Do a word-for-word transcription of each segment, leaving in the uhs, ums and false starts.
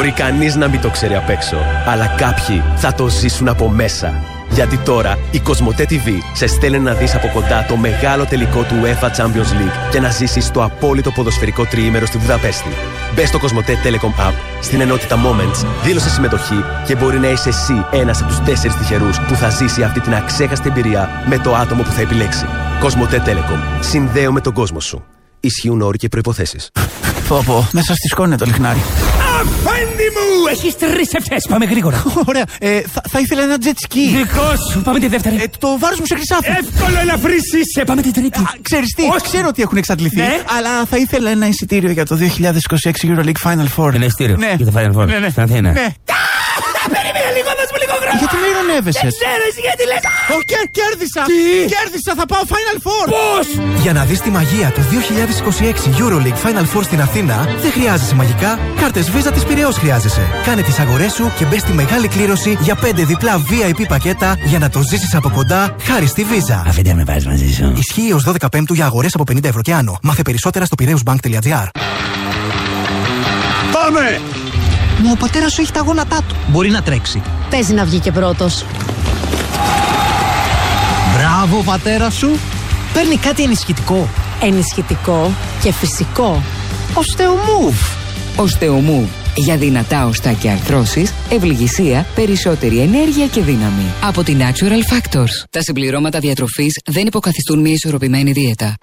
Μπορεί κανείς να μην το ξέρει απ' έξω, αλλά κάποιοι θα το ζήσουν από μέσα. Γιατί τώρα η Κοσμοτέ τι βι σε στέλνει να δεις από κοντά το μεγάλο τελικό του UEFA Champions League και να ζήσεις το απόλυτο ποδοσφαιρικό τριήμερο στη Βουδαπέστη. Μπες στο Κοσμοτέ Telecom App, στην ενότητα Moments, δήλωσε συμμετοχή και μπορεί να είσαι εσύ ένας από τους τέσσερις τυχερούς που θα ζήσει αυτή την αξέχαστη εμπειρία με το άτομο που θα επιλέξει. Κοσμοτέ Telecom. Συνδέω με τον κόσμο σου. Ισχύουν όροι και προϋποθέσεις. Πω πω, μέσα στη σκόνη το λιχνάρι. Αφέντη μου! Έχεις τρεις ευτές, πάμε γρήγορα. Ωραία, ε, θα, θα ήθελα ένα jet ski. Δικό σου, πάμε τη δεύτερη. Ε, το βάρος μου σε χρυσάφι. Εύκολο, ελαφρύς είσαι, πάμε την τρίτη. Α, ξέρεις τι, Όχι. ξέρω ότι έχουν εξαντληθεί, Ναι. αλλά θα ήθελα ένα εισιτήριο για το δύο χιλιάδες είκοσι έξι Euroleague Final Four. Ένα εισιτήριο Ναι. για το Final Four, Ναι, ναι. στην Αθήνα. Ναι. Περίμενε λίγο, δώσ' μου λίγο χρόνο. Γιατί με ειρωνεύεσες? Δεν ξέρω, εσύ γιατί λες. Ω, κέρ, κέρδισα! Τι? Κέρδισα, θα πάω Final Four! Πώς? Για να δεις τη μαγεία του δύο χιλιάδες είκοσι έξι Euroleague Final Four στην Αθήνα, δεν χρειάζεσαι μαγικά, κάρτες Visa της Πειραιώς χρειάζεσαι. Κάνε τις αγορές σου και μπες στη μεγάλη κλήρωση για πέντε διπλά βι άι πι πακέτα για να το ζήσεις από κοντά χάρη στη Visa. Αφέντη με πάρεις μαζί σου. Ισχύει έως δώδεκα Πέμπτου για αγορές από πενήντα ευρώ και άνω. Μάθε περισσότερα στο πειραιούσbank.gr. Πάμε! Μα ο πατέρας σου έχει τα γόνατά του. Μπορεί να τρέξει. Παίζει να βγει και πρώτος. Μπράβο, πατέρα σου. Παίρνει κάτι ενισχυτικό. Ενισχυτικό και φυσικό. Οστεομούβ. Οστεομούβ. Για δυνατά οστά και αρθρώσεις, ευληγησία, περισσότερη ενέργεια και δύναμη. Από την Natural Factors. Τα συμπληρώματα διατροφής δεν υποκαθιστούν μια ισορροπημένη δίαιτα.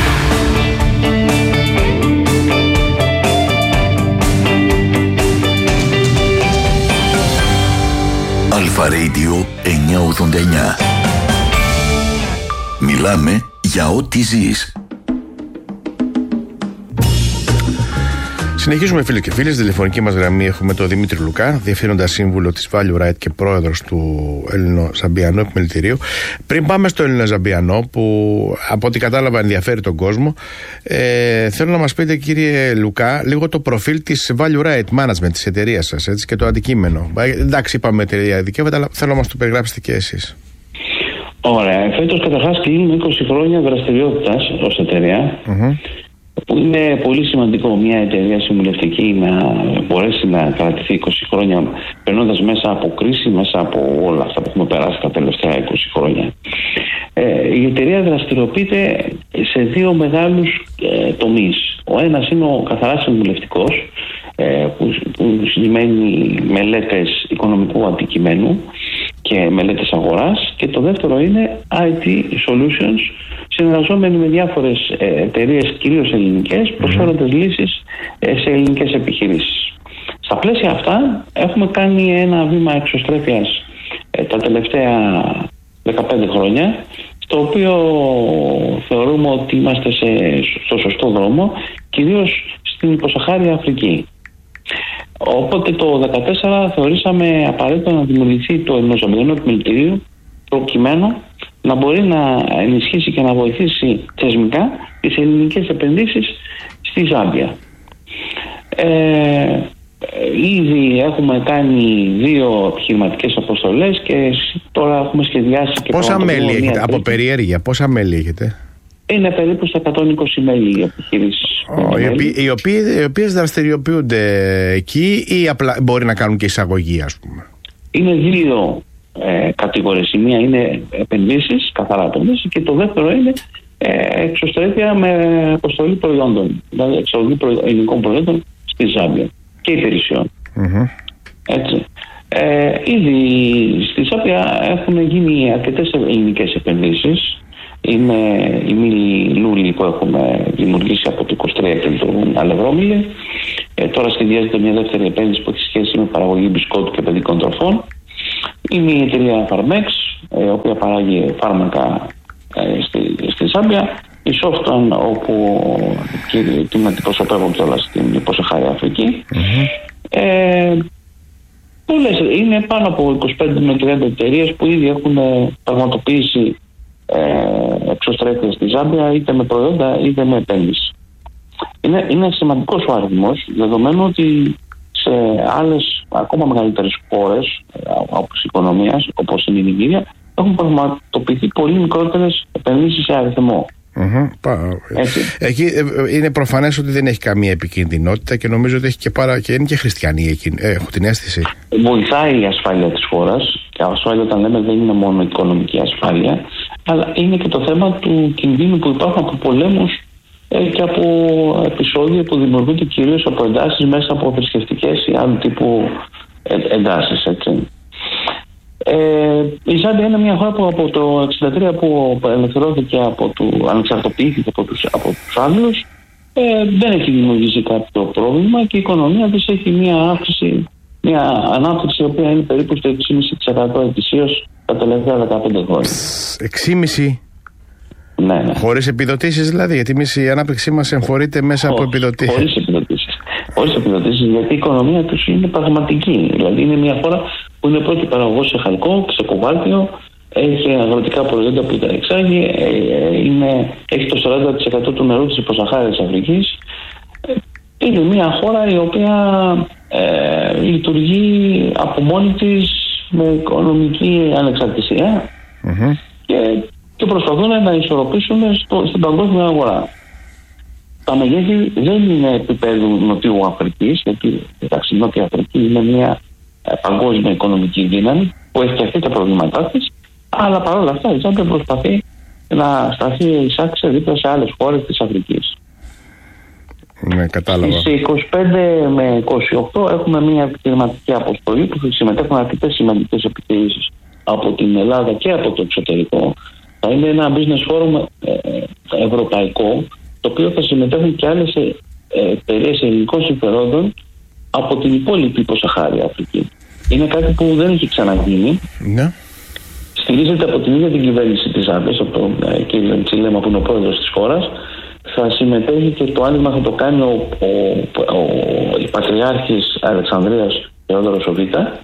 Αλφα Radio εννιακόσια ογδόντα εννιά. Μιλάμε για ό,τι ζεις. Συνεχίζουμε, φίλοι και φίλες. Στη τηλεφωνική μας γραμμή έχουμε τον Δημήτρη Λουκά, διευθύνοντα σύμβουλο της Value Right και πρόεδρος του Έλληνο-Ζαμπιανού Επιμελητηρίου. Πριν πάμε στο Έλληνο-Ζαμπιανό, που από ό,τι κατάλαβα ενδιαφέρει τον κόσμο, ε, θέλω να μας πείτε, κύριε Λουκά, λίγο το προφίλ της Value Right Management, της εταιρείας σας, έτσι, και το αντικείμενο. Ε, εντάξει, είπαμε εταιρεία δικαίωματα, αλλά θέλω να μας το περιγράψετε και εσείς. Ωραία. Φέτος καταρχάς κλείνουμε είκοσι χρόνια δραστηριότητας ως εταιρεία. Mm-hmm. Που είναι πολύ σημαντικό μια εταιρεία συμβουλευτική να μπορέσει να κρατηθεί είκοσι χρόνια, περνώντας μέσα από κρίση, μέσα από όλα αυτά που έχουμε περάσει τα τελευταία είκοσι χρόνια. Ε, η εταιρεία δραστηριοποιείται σε δύο μεγάλους ε, τομείς. Ο ένας είναι ο καθαρά συμβουλευτικός, ε, που, που σημαίνει μελέτες οικονομικού αντικειμένου και μελέτες αγοράς, και το δεύτερο είναι άι τι Solutions, συνεργαζόμενοι με διάφορες ε, εταιρείες, κυρίως ελληνικές, προσφέροντας λύσεις ε, σε ελληνικές επιχειρήσεις. Στα πλαίσια αυτά έχουμε κάνει ένα βήμα εξωστρέφειας ε, τα τελευταία δεκαπέντε χρόνια, στο οποίο θεωρούμε ότι είμαστε σε, στο σωστό δρόμο, κυρίως στην υποσαχάρια Αφρική. Οπότε το δύο χιλιάδες δεκατέσσερα θεωρήσαμε απαραίτητο να δημιουργηθεί το Έλληνο-Ζαμπιανό Επιμελητηρίο, προκειμένου να μπορεί να ενισχύσει και να βοηθήσει θεσμικά τις ελληνικές επενδύσεις στη Ζάμπια. Ε, ήδη έχουμε κάνει δύο επιχειρηματικές αποστολές και τώρα έχουμε σχεδιάσει και πόσα μέλη έχετε, από περιέργεια, πόσα μέλη έχετε? Είναι περίπου στα εκατόν είκοσι μέλη οι επιχειρήσεις. Oh, οι, οποίοι, οι, οποίοι, οι οποίες δραστηριοποιούνται εκεί ή απλά μπορεί να κάνουν και εισαγωγή, ας πούμε? Είναι δύο ε, κατηγορίες. Η μία είναι επενδύσεις, καθαρά επενδύσεις, και το δεύτερο είναι ε, εξωστρέφεια με αποστολή προϊόντων, δηλαδή εξαγωγή προϊ... ελληνικών προϊόντων στη Ζάμπια και υπηρεσιών. Mm-hmm. Έτσι. Ε, ήδη στη Ζάμπια έχουν γίνει αρκετές ελληνικές επενδύσεις. Είναι η μήλοι λούλοι που έχουμε δημιουργήσει από το είκοσι τρία και λειτουργούν αλευρόμηλοι. Ε, τώρα σχεδιάζεται μια δεύτερη επένδυση που έχει σχέση με παραγωγή μπισκότου και παιδικών τροφών. Είναι η εταιρεία Farmex, η οποία παράγει φάρμακα ε, στη, στη Ζάμπια. Η Softon, όπου και την αντιπροσωπεύω κιόλα στην υποσαχάρια Αφρική. Mm-hmm. Ε, πολλές, είναι πάνω από είκοσι πέντε με τριάντα εταιρείες που ήδη έχουν πραγματοποιήσει ε, εξωστρέφεια στη Ζάμπια, είτε με προϊόντα είτε με επένδυση. Είναι, είναι σημαντικός ο αριθμός, δεδομένου ότι σε άλλες ακόμα μεγαλύτερες χώρες όπως οικονομίας, όπως είναι η Νιγηρία, έχουν πραγματοποιηθεί πολύ μικρότερες επενδύσεις σε αριθμό. Mm-hmm. Εκεί είναι προφανές ότι δεν έχει καμία επικινδυνότητα και νομίζω ότι έχει και, πάρα, και είναι και χριστιανοί εκεί. Έχω την αίσθηση. Βοηθάει η ασφάλεια της χώρας. Και ασφάλεια, όταν λέμε, δεν είναι μόνο οικονομική ασφάλεια, αλλά είναι και το θέμα του κινδύνου που υπάρχουν από πολέμους και από επεισόδια που δημιουργούνται κυρίως από εντάσεις μέσα από θρησκευτικές ή άλλου τύπου εντάσεις. Έτσι. Ε, η Ζάμπια είναι μια χώρα που από το εξήντα τρία που ελευθερώθηκε από του, ανεξαρτοποιήθηκε από τους, από τους Άγγλους, ε, δεν έχει δημιουργήσει κάποιο πρόβλημα και η οικονομία της έχει μια αύξηση, μια ανάπτυξη η οποία είναι περίπου στο έξι κόμμα πέντε τοις εκατό ετησίως τα τελευταία δεκαπέντε χρόνια. έξι κόμμα πέντε τοις εκατό Ναι, ναι. Χωρίς επιδοτήσεις δηλαδή, γιατί εμείς η ανάπτυξή μας εμφορείται μέσα Χω, από επιδοτήσεις. Χωρίς επιδοτήσεις. Χωρίς επιδοτήσεις, γιατί η οικονομία τους είναι πραγματική. Δηλαδή είναι μια χώρα που είναι πρώτη παραγωγός σε χαλκό, σε κοβάλτιο, έχει αγροτικά προϊόντα που τα εξάγει, είναι, έχει το σαράντα τοις εκατό του νερού της υποσαχάριας Αφρικής. Είναι μια χώρα η οποία ε, λειτουργεί από μόνη της με οικονομική ανεξαρτησία mm-hmm. και και προσπαθούν να ισορροπήσουν στο, στην παγκόσμια αγορά. Τα μεγέθη δεν είναι επίπεδου Νοτιού Αφρικής, γιατί εντάξει, η Νότια Αφρική είναι μια ε, παγκόσμια οικονομική δύναμη που έχει και αυτή τα προβλήματά της, αλλά παρόλα αυτά η Ζάμπια προσπαθεί να σταθεί εισάξια δίπλα σε άλλες χώρες της Αφρικής. Ναι, κατάλαβα. Στις είκοσι πέντε με είκοσι οκτώ έχουμε μια επιχειρηματική αποστολή που συμμετέχουν αρκετές σημαντικές επιχειρήσεις από την Ελλάδα και από το εξωτερικό. Θα είναι ένα business forum ε, ευρωπαϊκό, το οποίο θα συμμετέχουν και άλλες ε, εταιρείες ελληνικών συμφερόντων από την υπόλοιπη υποσαχάρια Αφρική. Είναι κάτι που δεν έχει ξαναγίνει. Ναι. Στηρίζεται από την ίδια την κυβέρνηση της Ζάμπιας, από τον ε, κύριο Τσιλέμα που είναι ο πρόεδρος της χώρας. Θα συμμετέχει και το άνοιγμα θα το κάνει ο, ο, ο, ο, η Πατριάρχης Αλεξανδρίας Θεόδωρος ο Β'.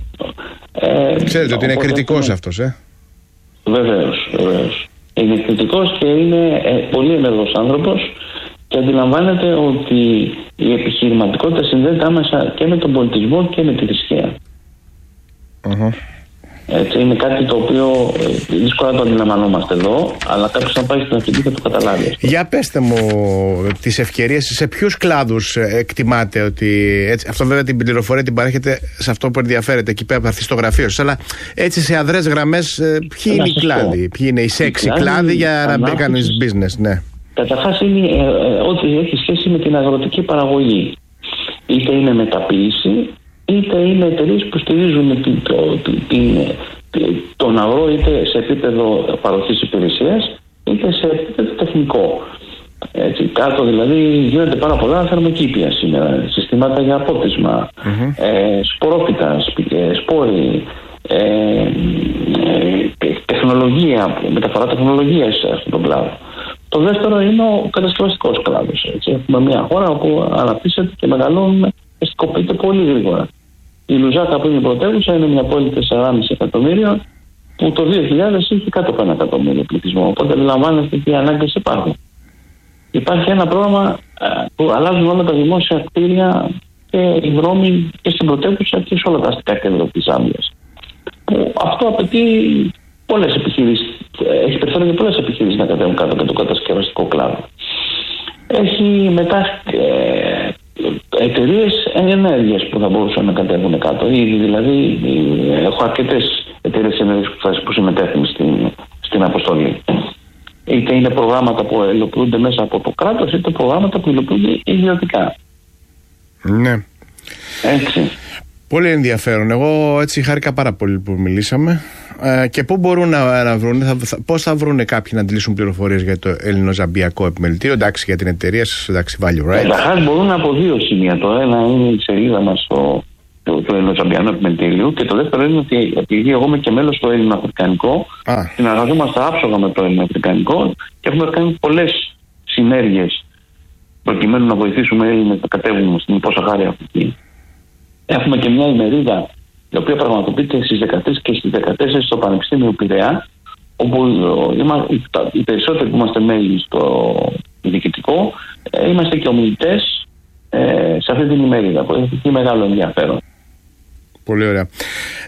Ε, Ξέρετε ότι είναι κριτικός είναι... αυτός, ε. Βεβαίως, βεβαίως. Είναι κριτικός και είναι ε, πολύ ενεργός άνθρωπος και αντιλαμβάνεται ότι η επιχειρηματικότητα συνδέεται άμεσα και με τον πολιτισμό και με τη θρησκεία. Uh-huh. Έτσι, είναι κάτι το οποίο ε, δύσκολα το αντιλαμβανόμαστε εδώ, αλλά κάποιος να πάει στην Αφρική θα το καταλάβει. Για πέστε μου τις ευκαιρίες, σε ποιους κλάδους εκτιμάτε ότι. Έτσι, αυτό βέβαια την πληροφορία την παρέχετε σε αυτό που ενδιαφέρεται εκεί πέρα, θα έρθει στο γραφείο σας, αλλά έτσι σε αδρές γραμμές, ποιοι είναι οι κλάδοι, ποιοι είναι οι σεξι κλάδοι για να κάνεις business, ναι. Καταρχάς είναι ε, ε, ό,τι έχει σχέση με την αγροτική παραγωγή. Είτε είναι μεταποίηση, είτε είναι εταιρείες που στηρίζουν την, το, την, τον αγρό είτε σε επίπεδο παροχής υπηρεσίας είτε σε επίπεδο τεχνικό. Έτσι, κάτω δηλαδή γίνονται πάρα πολλά θερμοκήπια σήμερα, συστήματα για απότισμα, mm-hmm. ε, σπορόφυτα, ε, σπόροι, ε, ε, τεχνολογία, μεταφορά τεχνολογίας σε αυτόν τον κλάδο. Το δεύτερο είναι ο κατασκευαστικός κλάδος. Έτσι. Έχουμε μια χώρα όπου αναπτύσσεται και μεγαλώνουμε, εστικοποιείται πολύ γρήγορα. Η Λουζάκα που είναι η πρωτεύουσα είναι μια πόλη τέσσερα κόμμα πέντε εκατομμύρια που το δύο χιλιάδες είχε κάτω από ένα εκατομμύριο πληθυσμό. Οπότε αντιλαμβάνεστε τι ανάγκες υπάρχουν. Υπάρχει ένα πρόγραμμα που αλλάζουν όλα τα δημόσια κτίρια και οι δρόμοι και στην πρωτεύουσα και σε όλα τα αστικά κέντρα της Ζάμπιας. Αυτό απαιτεί πολλές επιχειρήσεις. Έχει περιθώριο για πολλές επιχειρήσεις να κατέβουν κάτω από το κατασκευαστικό κλάδο. Έχει μετά ε, εταιρείες ενέργειας που θα μπορούσαν να κατέβουν κάτω. Ήδη δηλαδή έχω αρκετές εταιρείες ενέργειας που συμμετέχουν στην, στην αποστολή. Είτε είναι προγράμματα που υλοποιούνται μέσα από το κράτος, είτε προγράμματα που υλοποιούνται ιδιωτικά. Ναι. Έτσι. Πολύ ενδιαφέρον. Εγώ έτσι χάρηκα πάρα πολύ που μιλήσαμε. Ε, και πού μπορούν να, να βρουν, θα, θα, πώς θα βρουν κάποιοι να αντιλήσουν πληροφορίες για το ελληνοζαμπιακό επιμελητήριο, εντάξει, για την εταιρεία σας, εντάξει, Value Right. Καταρχάς μπορούν από δύο σημεία. Το ένα είναι η σελίδα μας στο, το, το ελληνοζαμπιανό επιμελητήριο και το δεύτερο είναι ότι επειδή εγώ είμαι και μέλος στο ελληνοαφρικανικό, συνεργαζόμαστε άψογα με το ελληνοαφρικανικό και έχουμε κάνει πολλές συνέργειες προκειμένου να βοηθήσουμε Έλληνες να κατέβουν στην υποσαχάρια Αφρική. Έχουμε και μια ημερίδα η οποία πραγματοποιείται στις δεκατρείς και στις δεκατέσσερις στο Πανεπιστήμιο Πειραιά, όπου οι περισσότεροι που είμαστε μέλη στο διοικητικό είμαστε και ομιλητές ε, σε αυτή την ημερίδα που έχει μεγάλο ενδιαφέρον. Πολύ ωραία.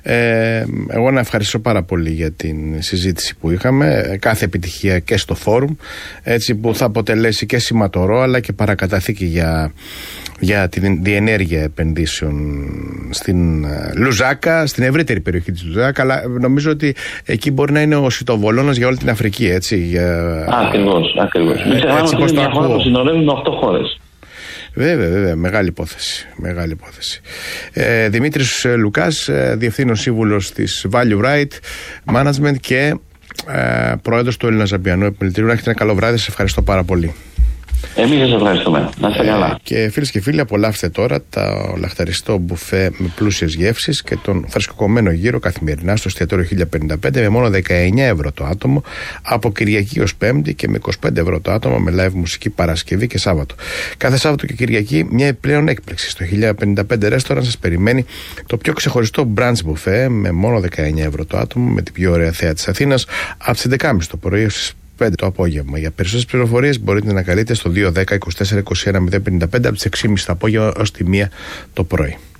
Ε, εγώ να ευχαριστήσω πάρα πολύ για την συζήτηση που είχαμε. Κάθε επιτυχία και στο φόρουμ, έτσι, που θα αποτελέσει και σηματορό αλλά και παρακαταθήκη για, για την διενέργεια επενδύσεων στην Λουζάκα, στην ευρύτερη περιοχή της Λουζάκα, αλλά νομίζω ότι εκεί μπορεί να είναι ο σιτοβολώνας για όλη την Αφρική, έτσι. Για... Ακριβώς, ακριβώς. Μην ξεχνάμε ότι είναι μια χώρα που συνορεύει με οκτώ χώρες. Βέβαια, βέβαια, μεγάλη υπόθεση. Μεγάλη υπόθεση. Ε, Δημήτρης Λουκάς, διευθύνων σύμβουλος της Value Right Management και ε, πρόεδρος του Ελληνοζαμπιανού Επιμελητηρίου. Να έχετε ένα καλό βράδυ, σας ευχαριστώ πάρα πολύ. Εμείς σας ευχαριστούμε. Να είστε καλά. Ε, και φίλες και φίλοι, απολαύστε τώρα το λαχταριστό μπουφέ με πλούσιες γεύσεις και τον φρεσκοκομμένο γύρο καθημερινά στο εστιατόριο χίλια πενήντα πέντε με μόνο δεκαεννιά ευρώ το άτομο, από Κυριακή ως Πέμπτη, και με είκοσι πέντε ευρώ το άτομο με live μουσική Παρασκευή και Σάββατο. Κάθε Σάββατο και Κυριακή μια επιπλέον έκπληξη. Στο χίλια πενήντα πέντε Restaurant σας περιμένει το πιο ξεχωριστό brunch μπουφέ με μόνο δεκαεννιά ευρώ το άτομο, με την πιο ωραία θέα της Αθήνας, από τις έντεκα και τριάντα το πρωί ως πέντε το απόγευμα. Για περισσότερες πληροφορίες μπορείτε να καλείτε στο δύο ένα μηδέν είκοσι τέσσερα είκοσι ένα μηδέν πενήντα πέντε από τις έξι και τριάντα το απόγευμα ως τη μία το πρωί.